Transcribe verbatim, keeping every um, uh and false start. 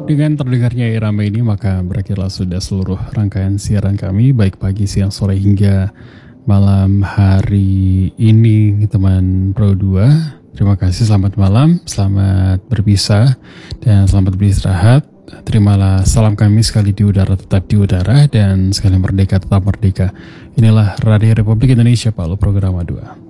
Dengan terdengarnya irama ini maka berakhirlah sudah seluruh rangkaian siaran kami baik pagi, siang, sore hingga malam hari ini teman Pro dua. Terima kasih, selamat malam, selamat berpisah dan selamat beristirahat. Terimalah salam kami sekali di udara tetap di udara dan sekali merdeka tetap merdeka. Inilah Radio Republik Indonesia Palu Programa dua.